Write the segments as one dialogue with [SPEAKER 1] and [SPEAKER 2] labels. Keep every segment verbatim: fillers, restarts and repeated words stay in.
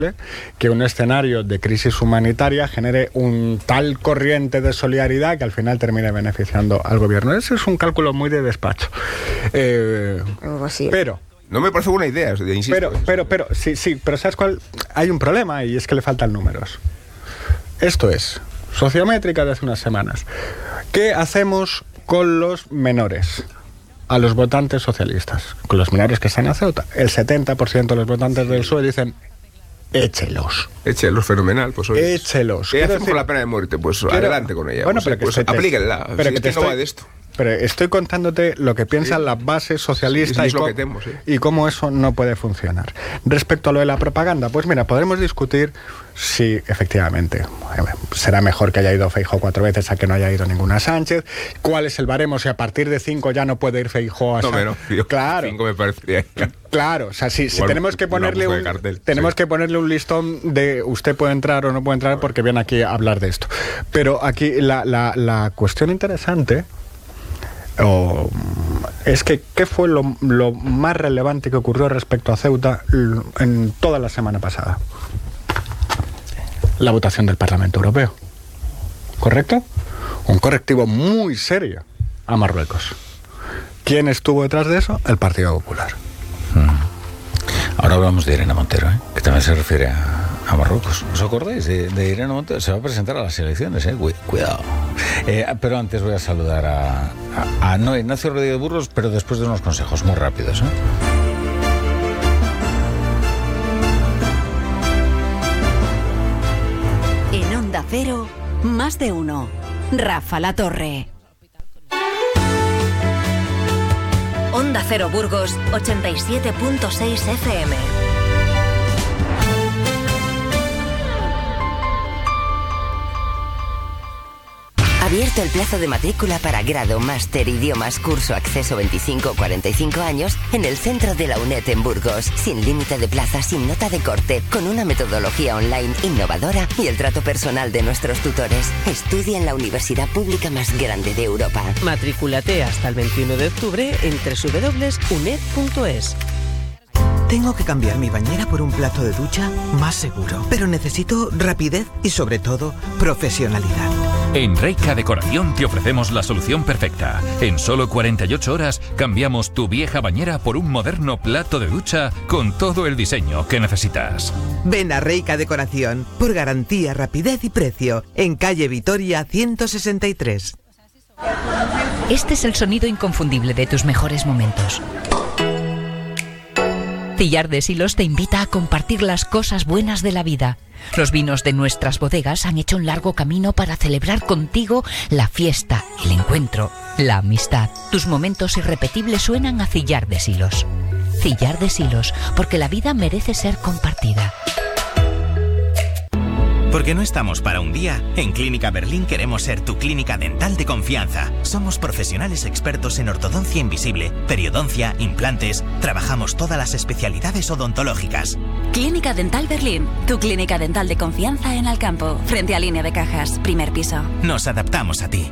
[SPEAKER 1] que un escenario de crisis humanitaria genere un tal corriente de solidaridad que al final termine beneficiando al gobierno. Ese es un cálculo muy de despacho. Eh, pero...
[SPEAKER 2] No me parece buena idea, insisto.
[SPEAKER 1] Pero, pero, pero, sí, sí, pero ¿sabes cuál? Hay un problema y es que le faltan números. Esto es sociométrica de hace unas semanas. ¿Qué hacemos con los menores? A los votantes socialistas, con los menores que están en Ceuta. El setenta por ciento de los votantes del P S O E dicen... Échelos.
[SPEAKER 2] Échelos, fenomenal. Pues, oye,
[SPEAKER 1] Échelos.
[SPEAKER 2] ¿Qué hacemos con la pena de muerte? Pues quiero, adelante con ella.
[SPEAKER 1] Bueno,
[SPEAKER 2] pues,
[SPEAKER 1] pero que
[SPEAKER 2] pues
[SPEAKER 1] estoy,
[SPEAKER 2] aplíquenla.
[SPEAKER 1] Pero
[SPEAKER 2] si
[SPEAKER 1] que
[SPEAKER 2] es
[SPEAKER 1] te
[SPEAKER 2] que
[SPEAKER 1] estoy,
[SPEAKER 2] no va de esto.
[SPEAKER 1] Pero estoy contándote lo que piensan sí. las bases socialistas
[SPEAKER 2] sí, sí,
[SPEAKER 1] y,
[SPEAKER 2] co- temo, sí.
[SPEAKER 1] y cómo eso no puede funcionar. Respecto a lo de la propaganda, pues mira, podremos discutir si efectivamente será mejor que haya ido Feijóo cuatro veces a que no haya ido ninguna Sánchez. ¿Cuál es el baremo? Si a partir de cinco ya no puede ir Feijóo a
[SPEAKER 2] no,
[SPEAKER 1] Sánchez.
[SPEAKER 2] No, menos.
[SPEAKER 1] Claro.
[SPEAKER 2] Cinco me parecería.
[SPEAKER 1] Claro, o sea, si, si tenemos que ponerle un
[SPEAKER 2] cartel,
[SPEAKER 1] tenemos
[SPEAKER 2] sí.
[SPEAKER 1] que ponerle un listón de usted puede entrar o no puede entrar porque viene aquí a hablar de esto. Pero aquí la, la, la cuestión interesante oh, es que ¿qué fue lo, lo más relevante que ocurrió respecto a Ceuta en toda la semana pasada? La votación del Parlamento Europeo. ¿Correcto? Un correctivo muy serio a Marruecos. ¿Quién estuvo detrás de eso? El Partido Popular.
[SPEAKER 3] Ahora hablamos de Irene Montero, ¿eh? Que también se refiere a, a Marruecos. ¿Os acordáis de, de Irene Montero? Se va a presentar a las elecciones, ¿eh? Cuidado. Eh, pero antes voy a saludar a, a, a no, Ignacio Rodríguez Burgos, pero después de unos consejos muy rápidos, ¿eh?
[SPEAKER 4] En Onda Cero, más de uno. Rafa La Torre. Onda Cero Burgos, ochenta y siete punto seis F M. Abierto el plazo de matrícula para grado, máster, idiomas, curso, acceso veinticinco a cuarenta y cinco años en el centro de la UNED en Burgos. Sin límite de plazas, sin nota de corte, con una metodología online innovadora y el trato personal de nuestros tutores. Estudia en la universidad pública más grande de Europa.
[SPEAKER 5] Matricúlate hasta el veintiuno de octubre en doble u doble u doble u punto uned punto es.
[SPEAKER 6] Tengo que cambiar mi bañera por un plato de ducha más seguro, pero necesito rapidez y sobre todo profesionalidad.
[SPEAKER 7] En Reika Decoración te ofrecemos la solución perfecta. En solo cuarenta y ocho horas cambiamos tu vieja bañera por un moderno plato de ducha con todo el diseño que necesitas.
[SPEAKER 6] Ven a Reika Decoración por garantía, rapidez y precio en calle Vitoria ciento sesenta y tres.
[SPEAKER 8] Este es el sonido inconfundible de tus mejores momentos. Cillar de Silos te invita a compartir las cosas buenas de la vida. Los vinos de nuestras bodegas han hecho un largo camino para celebrar contigo la fiesta, el encuentro, la amistad. Tus momentos irrepetibles suenan a Cillar de Silos. Cillar de Silos, porque la vida merece ser compartida.
[SPEAKER 9] Porque no estamos para un día, en Clínica Berlín queremos ser tu clínica dental de confianza. Somos profesionales expertos en ortodoncia invisible, periodoncia, implantes. Trabajamos todas las especialidades odontológicas.
[SPEAKER 4] Clínica Dental Berlín, tu clínica dental de confianza en Alcampo, frente a Línea de Cajas, primer piso.
[SPEAKER 9] Nos adaptamos a ti.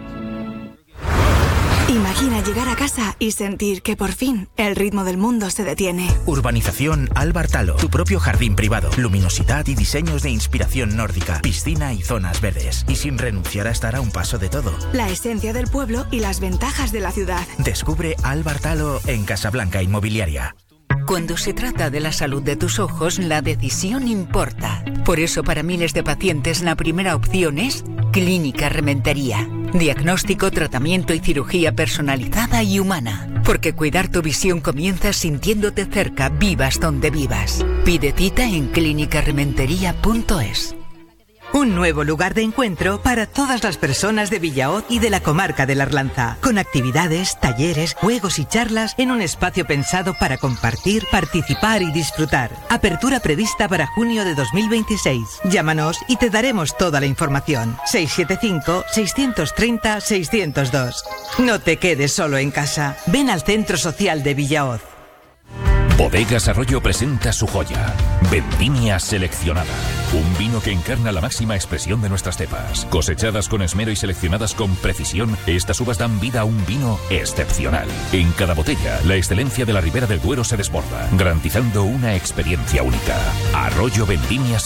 [SPEAKER 10] Imagina llegar a casa y sentir que por fin el ritmo del mundo se detiene.
[SPEAKER 9] Urbanización Albartalo, tu propio jardín privado, luminosidad y diseños de inspiración nórdica, piscina y zonas verdes. Y sin renunciar a estar a un paso de todo.
[SPEAKER 10] La esencia del pueblo y las ventajas de la ciudad.
[SPEAKER 9] Descubre Albartalo en Casablanca Inmobiliaria.
[SPEAKER 8] Cuando se trata de la salud de tus ojos, la decisión importa. Por eso, para miles de pacientes, la primera opción es Clínica Rementería. Diagnóstico, tratamiento y cirugía personalizada y humana. Porque cuidar tu visión comienza sintiéndote cerca, vivas donde vivas. Pide cita en clínica rementería punto es.
[SPEAKER 6] Un nuevo lugar de encuentro para todas las personas de Villahoz y de la comarca de la Arlanza, con actividades, talleres, juegos y charlas en un espacio pensado para compartir, participar y disfrutar. Apertura prevista para junio de dos mil veintiséis. Llámanos y te daremos toda la información. seis siete cinco, seis tres cero, seis cero dos. No te quedes solo en casa. Ven al Centro Social de Villahoz.
[SPEAKER 7] Bodegas Arroyo presenta su joya, Vendimia Seleccionada. Un vino que encarna la máxima expresión de nuestras cepas. Cosechadas con esmero y seleccionadas con precisión, estas uvas dan vida a un vino excepcional. En cada botella, la excelencia de la Ribera del Duero se desborda, garantizando una experiencia única. Arroyo Vendimia Seleccionada.